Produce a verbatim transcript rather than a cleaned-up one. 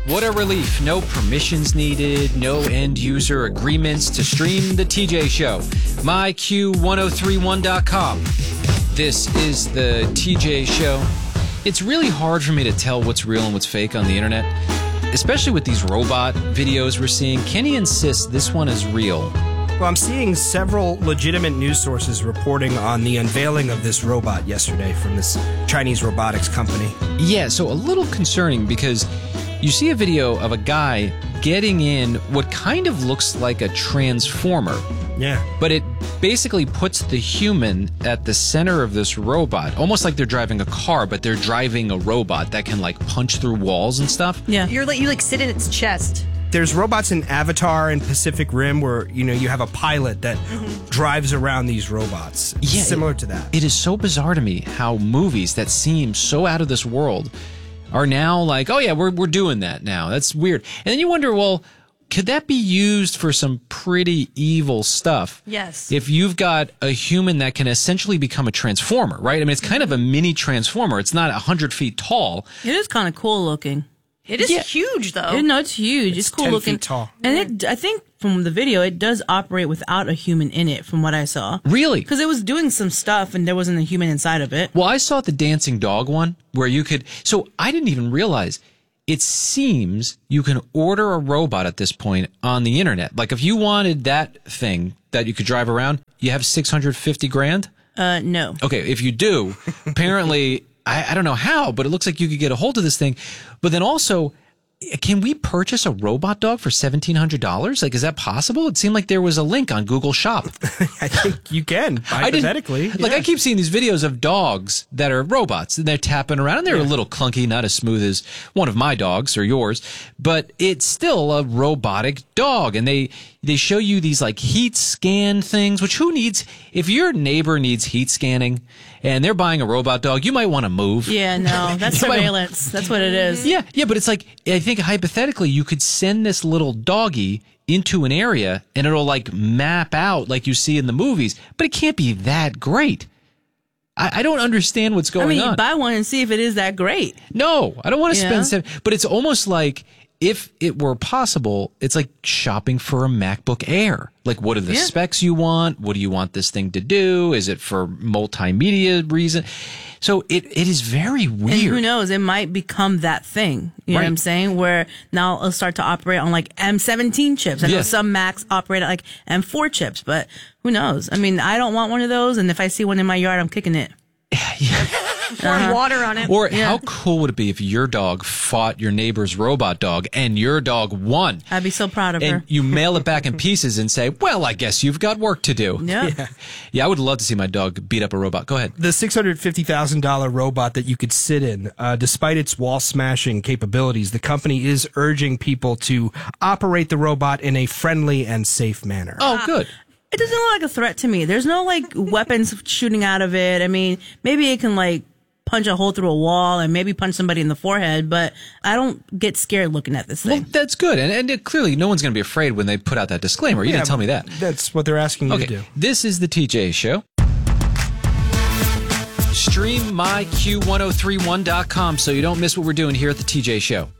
What a relief. No permissions needed, no end user agreements to stream the T J Show. my q ten thirty-one dot com. This is the T J Show. It's really hard for me to tell what's real and what's fake on the internet, especially with these robot videos we're seeing. Kenny insists this one is real. Well, I'm seeing several legitimate news sources reporting on the unveiling of this robot yesterday from this Chinese robotics company. Yeah, so a little concerning because you see a video of a guy getting in what kind of looks like a transformer. Yeah. But it basically puts the human at the center of this robot, almost like they're driving a car, but they're driving a robot that can like punch through walls and stuff. Yeah. You're like, you like sit in its chest. There's robots in Avatar and Pacific Rim where, you know, you have a pilot that mm-hmm. drives around these robots. It's yeah, similar it, to that. It is so bizarre to me how movies that seem so out of this world are now like, oh yeah, we're we're doing that now. That's weird. And then you wonder, well, could that be used for some pretty evil stuff? Yes. If you've got a human that can essentially become a transformer, right? I mean, it's kind of a mini transformer. It's not one hundred feet tall. It is kind of cool looking. It is Yeah. huge, though. It, no, it's huge. It's, It's cool ten looking. feet tall. And it, I think from the video, it does operate without a human in it, from what I saw. Really? Because it was doing some stuff and there wasn't a human inside of it. Well, I saw the dancing dog one where you could, so I didn't even realize, it seems you can order a robot at this point on the internet. Like if you wanted that thing that you could drive around, you have six hundred fifty grand? Uh, no. Okay, if you do, apparently, I, I don't know how, but it looks like you could get a hold of this thing. But then also, can we purchase a robot dog for seventeen hundred dollars? Like, is that possible? It seemed like there was a link on Google Shop. I think you can, hypothetically. Like, I keep seeing these videos of dogs that are robots, and they're tapping around, and they're Yeah. a little clunky, not as smooth as one of my dogs or yours, but it's still a robotic dog. And they, they show you these, like, heat scan things, which who needs, if your neighbor needs heat scanning and they're buying a robot dog, you might want to move. Yeah, no. That's You might- surveillance. That's what it is. Yeah, yeah, but it's like, I think hypothetically, you could send this little doggy into an area and it'll like map out like you see in the movies, but it can't be that great. I, I don't understand what's going I mean, on. buy one and see if it is that great. No, I don't want to Yeah. spend seven, but it's almost like if it were possible, it's like shopping for a MacBook Air. Like, what are the Yeah. specs you want? What do you want this thing to do? Is it for multimedia reason? So it, it is very weird. And who knows? It might become that thing. You know Right. what I'm saying? Where now it'll start to operate on like M seventeen chips. I know Yeah. some Macs operate at like M four chips, but who knows? I mean, I don't want one of those. And if I see one in my yard, I'm kicking it. Pouring water on it. Or how cool would it be if your dog fought your neighbor's robot dog and your dog won? I'd be so proud of And her. you mail it back in pieces and say, well, I guess you've got work to do. Yeah. Yeah. Yeah, I would love to see my dog beat up a robot. Go ahead. The six hundred fifty thousand dollars robot that you could sit in, uh, despite its wall smashing capabilities, the company is urging people to operate the robot in a friendly and safe manner. Oh, good. It doesn't look like a threat to me. There's no like weapons shooting out of it. I mean, maybe it can like punch a hole through a wall and maybe punch somebody in the forehead, but I don't get scared looking at this Well, thing. that's good. And, and it, clearly, no one's going to be afraid when they put out that disclaimer. You Yeah, didn't tell me that. That's what they're asking you Okay, to do. this is the T J Show. Stream my q ten thirty-one dot com so you don't miss what we're doing here at the T J Show.